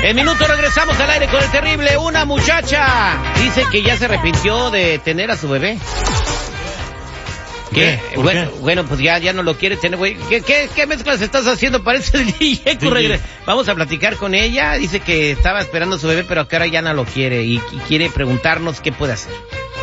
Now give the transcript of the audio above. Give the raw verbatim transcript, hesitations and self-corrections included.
En minuto regresamos al aire con el terrible. Una muchacha dice que ya se arrepintió de tener a su bebé. ¿Qué? ¿Por Bueno, qué? bueno, pues ya, ya no lo quiere tener, güey. ¿Qué, qué, ¿Qué mezclas estás haciendo? Parece el D J. Sí. Vamos a platicar con ella. Dice que estaba esperando a su bebé, pero que ahora ya no lo quiere. Y, y quiere preguntarnos qué puede hacer.